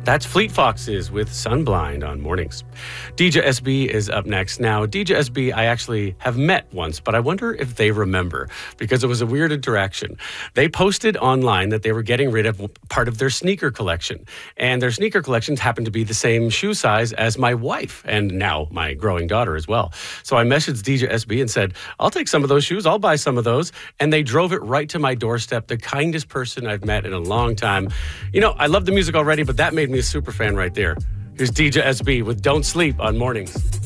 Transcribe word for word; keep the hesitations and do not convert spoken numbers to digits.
That's Fleet Foxes with Sunblind on Mornings. D J S B is up next. Now, D J S B I actually have met once, but I wonder if they remember because it was a weird interaction. They posted online that they were getting rid of part of their sneaker collection. And their sneaker collections happened to be the same shoe size as my wife and now my growing daughter as well. So I messaged D J S B and said, I'll take some of those shoes. I'll buy some of those. And they drove it right to my doorstep. The kindest person I've met in a long time. You know, I love the music already, but that made me a super fan right there. Here's D J S B with Don't Sleep on Mornings.